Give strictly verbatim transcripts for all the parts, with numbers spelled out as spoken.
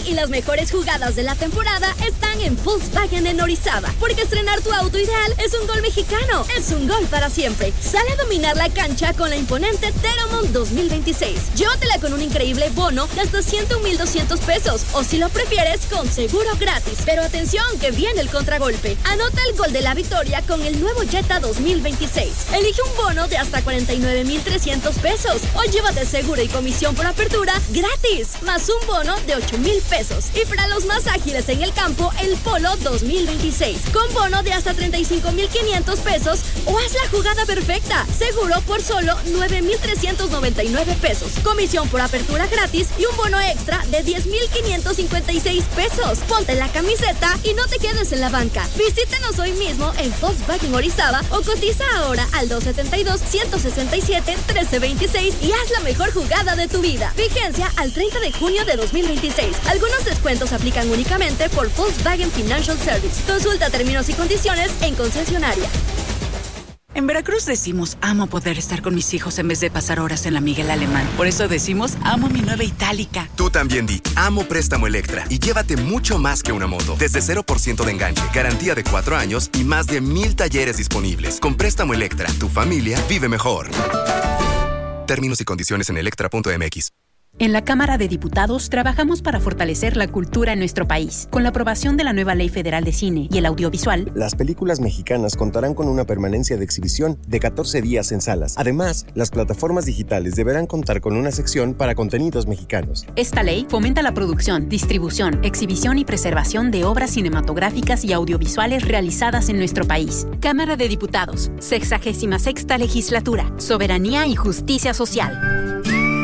y las mejores jugadas de la temporada están en Volkswagen en Orizaba, porque estrenar tu auto ideal es un gol mexicano, es un gol para siempre. Sale a dominar la cancha con la imponente Teramon dos mil veintiséis. Llévatela con un increíble bono de hasta ciento mil doscientos pesos, o si lo prefieres, con seguro gratis. Pero atención, que viene el contragolpe. Anota el gol de la victoria con el nuevo Jetta dos mil veintiséis. Elige un bono de hasta cuarenta y nueve mil trescientos pesos, o llévate seguro y comisión por apertura gratis, más un bono de ocho mil pesos. Y para los más ágiles en el campo, el Polo dos mil veintiséis, con bono de hasta treinta y cinco mil quinientos pesos, o haz la jugada perfecta, seguro por solo nueve mil trescientos noventa y nueve pesos, comisión por apertura gratis y un bono extra de diez mil quinientos cincuenta y seis pesos. Ponte la camiseta y no te quedes en la banca. Visítenos hoy mismo en Volkswagen Orizaba o cotiza ahora al dos setenta y dos, ciento sesenta y siete, trece veintiséis y haz la mejor jugada de tu vida. Vigencia al treinta de junio de dos mil veintiséis. Algunos descuentos aplican únicamente por Volkswagen Financial Service. Consulta términos y condiciones en concesionaria. En Veracruz decimos amo poder estar con mis hijos en vez de pasar horas en la Miguel Alemán. Por eso decimos amo mi nueva Itálica. Tú también di amo Préstamo Electra y llévate mucho más que una moto. Desde cero por ciento de enganche, garantía de cuatro años y más de mil talleres disponibles. Con Préstamo Electra, tu familia vive mejor. Términos y condiciones en electra punto m x. En la Cámara de Diputados trabajamos para fortalecer la cultura en nuestro país. Con la aprobación de la nueva Ley Federal de Cine y el Audiovisual, las películas mexicanas contarán con una permanencia de exhibición de catorce días en salas. Además, las plataformas digitales deberán contar con una sección para contenidos mexicanos. Esta ley fomenta la producción, distribución, exhibición y preservación de obras cinematográficas y audiovisuales realizadas en nuestro país. Cámara de Diputados, sexagésima sexta Legislatura, Soberanía y Justicia Social.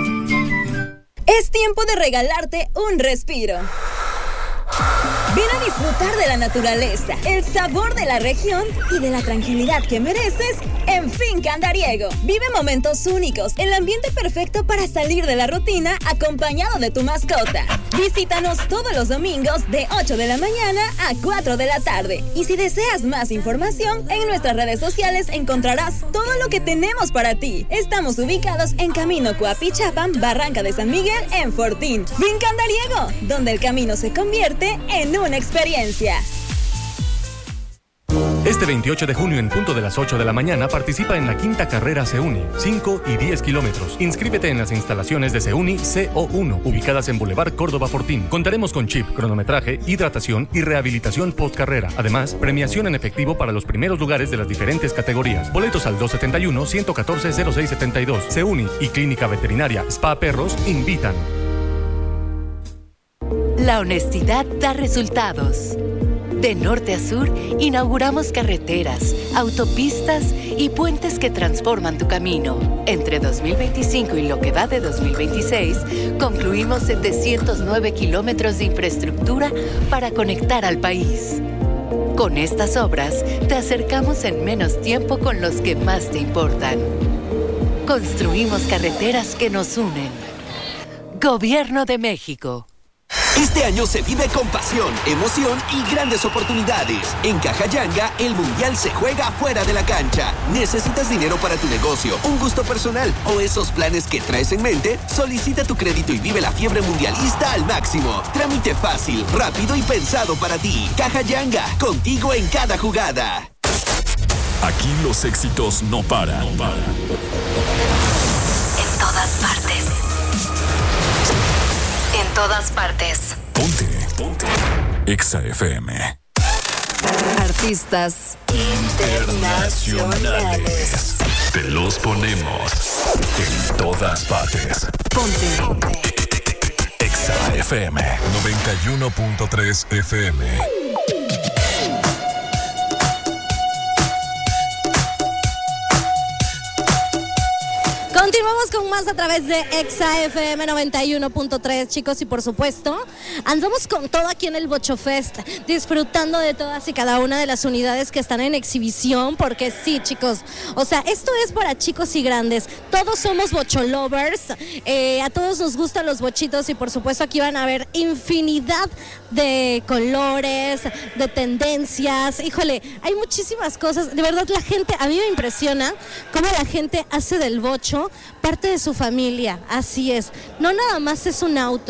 Es tiempo de regalarte un respiro. Ven a disfrutar de la naturaleza, el sabor de la región y de la tranquilidad que mereces en Finca Andariego. Vive momentos únicos, el ambiente perfecto para salir de la rutina acompañado de tu mascota. Visítanos todos los domingos de ocho de la mañana a cuatro de la tarde. Y si deseas más información, en nuestras redes sociales encontrarás todo lo que tenemos para ti. Estamos ubicados en Camino Coapichapan, Barranca de San Miguel, en Fortín. Finca Andariego, donde el camino se convierte en una experiencia. Este veintiocho de junio en punto de las ocho de la mañana participa en la quinta carrera SEUNI, cinco y diez kilómetros. Inscríbete en las instalaciones de SEUNI C O uno, ubicadas en Boulevard Córdoba Fortín. Contaremos con chip, cronometraje, hidratación y rehabilitación post-carrera. Además, premiación en efectivo para los primeros lugares de las diferentes categorías. Boletos al dos setenta y uno, ciento catorce, cero seis setenta y dos. SEUNI y Clínica Veterinaria Spa Perros invitan. La honestidad da resultados. De norte a sur, inauguramos carreteras, autopistas y puentes que transforman tu camino. Entre dos mil veinticinco y lo que va de dos mil veintiséis, concluimos setecientos nueve kilómetros de infraestructura para conectar al país. Con estas obras, te acercamos en menos tiempo con los que más te importan. Construimos carreteras que nos unen. Gobierno de México. Este año se vive con pasión, emoción y grandes oportunidades. En Caja Yanga, el Mundial se juega fuera de la cancha. ¿Necesitas dinero para tu negocio, un gusto personal o esos planes que traes en mente? Solicita tu crédito y vive la fiebre mundialista al máximo. Trámite fácil, rápido y pensado para ti. Caja Yanga, contigo en cada jugada. Aquí los éxitos no paran. No paran. En todas partes. En todas partes. Ponte, ponte. Exa F M. Artistas internacionales. Te los ponemos en todas partes. Ponte. Ponte. Exa F M noventa y uno punto tres F M. Continuamos con más a través de Exa F M noventa y uno punto tres, chicos, y por supuesto andamos con todo aquí en el Bocho Fest, disfrutando de todas y cada una de las unidades que están en exhibición, porque sí, chicos, o sea, esto es para chicos y grandes, todos somos bocho lovers, eh, a todos nos gustan los bochitos y por supuesto aquí van a ver infinidad de colores, de tendencias, híjole, hay muchísimas cosas, de verdad la gente, a mí me impresiona cómo la gente hace del bocho parte de su familia, así es, no nada más es un auto,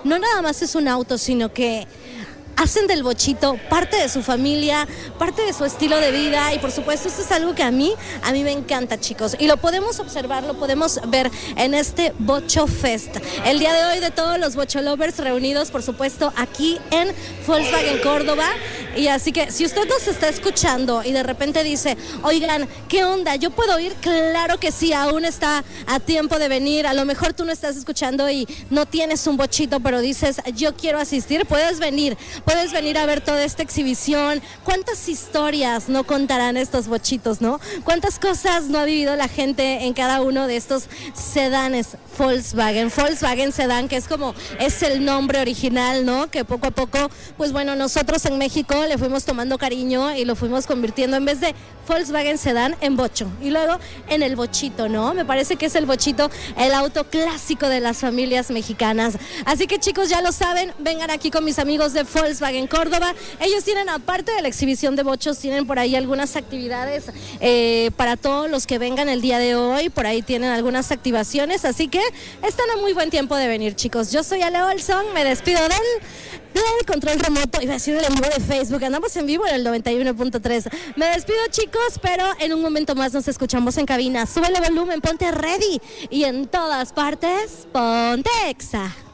no nada más es un auto, sino que hacen del bochito parte de su familia, parte de su estilo de vida y por supuesto esto es algo que a mí, a mí me encanta, chicos, y lo podemos observar, lo podemos ver en este Bocho Fest. El día de hoy de todos los Bocho Lovers reunidos, por supuesto, aquí en Volkswagen Córdoba. Y así que si usted nos está escuchando y de repente dice, oigan, ¿qué onda? ¿Yo puedo ir? Claro que sí, aún está a tiempo de venir. A lo mejor tú no estás escuchando y no tienes un bochito, pero dices, yo quiero asistir, puedes venir. Puedes venir a ver toda esta exhibición. ¿Cuántas historias no contarán estos bochitos, no? ¿Cuántas cosas no ha vivido la gente en cada uno de estos sedanes Volkswagen? Volkswagen Sedan, que es como, es el nombre original, ¿no? Que poco a poco, pues bueno, nosotros en México le fuimos tomando cariño y lo fuimos convirtiendo en vez de Volkswagen Sedan en bocho. Y luego en el bochito, ¿no? Me parece que es el bochito, el auto clásico de las familias mexicanas. Así que chicos, ya lo saben, vengan aquí con mis amigos de Volkswagen Volkswagen Córdoba. Ellos tienen, aparte de la exhibición de bochos, tienen por ahí algunas actividades eh, para todos los que vengan el día de hoy. Por ahí tienen algunas activaciones, así que están a muy buen tiempo de venir, chicos. Yo soy Ale Olson, me despido del, del control remoto, iba a decir del en vivo de Facebook. Andamos en vivo en el noventa y uno punto tres. Me despido, chicos, pero en un momento más nos escuchamos en cabina. Súbele volumen, ponte ready y en todas partes, ponte Exa.